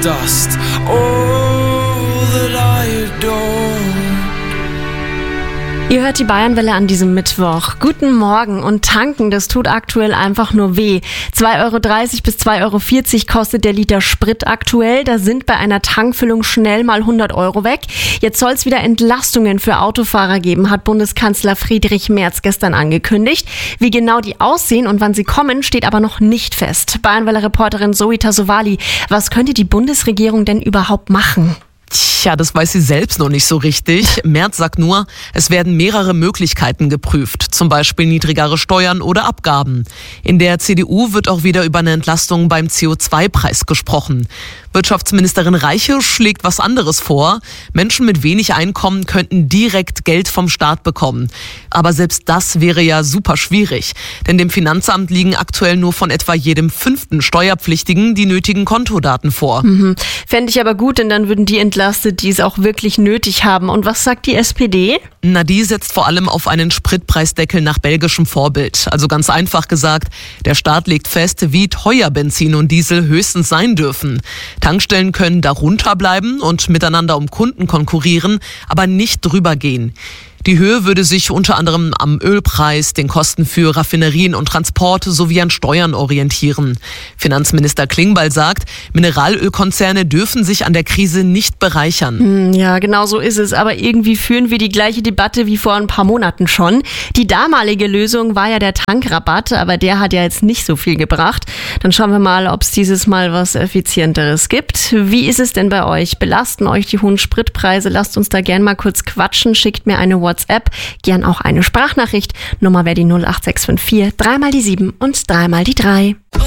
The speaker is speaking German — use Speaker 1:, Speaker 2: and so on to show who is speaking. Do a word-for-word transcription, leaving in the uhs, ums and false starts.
Speaker 1: dust. All that I adore.
Speaker 2: Ihr hört die Bayernwelle an diesem Mittwoch. Guten Morgen, und tanken, das tut aktuell einfach nur weh. zwei Euro dreißig bis zwei Euro vierzig kostet der Liter Sprit aktuell. Da sind bei einer Tankfüllung schnell mal hundert Euro weg. Jetzt soll es wieder Entlastungen für Autofahrer geben, hat Bundeskanzler Friedrich Merz gestern angekündigt. Wie genau die aussehen und wann sie kommen, steht aber noch nicht fest. Bayernwelle-Reporterin Zoe Tassovali, was könnte die Bundesregierung denn überhaupt machen?
Speaker 3: Tja, das weiß sie selbst noch nicht so richtig. Merz sagt nur, es werden mehrere Möglichkeiten geprüft, zum Beispiel niedrigere Steuern oder Abgaben. In der C D U wird auch wieder über eine Entlastung beim C O zwei Preis gesprochen. Wirtschaftsministerin Reiche schlägt was anderes vor. Menschen mit wenig Einkommen könnten direkt Geld vom Staat bekommen. Aber selbst das wäre ja super schwierig, denn dem Finanzamt liegen aktuell nur von etwa jedem fünften Steuerpflichtigen die nötigen Kontodaten vor.
Speaker 2: Mhm. Fände ich aber gut, denn dann würden die entlastet, die es auch wirklich nötig haben. Und was sagt die S P D?
Speaker 3: Na, die setzt vor allem auf einen Spritpreisdeckel nach belgischem Vorbild. Also ganz einfach gesagt, der Staat legt fest, wie teuer Benzin und Diesel höchstens sein dürfen. Tankstellen können darunter bleiben und miteinander um Kunden konkurrieren, aber nicht drüber gehen. Die Höhe würde sich unter anderem am Ölpreis, den Kosten für Raffinerien und Transport sowie an Steuern orientieren. Finanzminister Klingbeil sagt, Mineralölkonzerne dürfen sich an der Krise nicht bereichern.
Speaker 2: Ja, genau so ist es. Aber irgendwie führen wir die gleiche Debatte wie vor ein paar Monaten schon. Die damalige Lösung war ja der Tankrabatt, aber der hat ja jetzt nicht so viel gebracht. Dann schauen wir mal, ob es dieses Mal was Effizienteres gibt. Wie ist es denn bei euch? Belasten euch die hohen Spritpreise? Lasst uns da gern mal kurz quatschen. Schickt mir eine WhatsApp, gern auch eine Sprachnachricht. Nummer wäre die null acht sechs fünf vier, dreimal die sieben und dreimal die drei.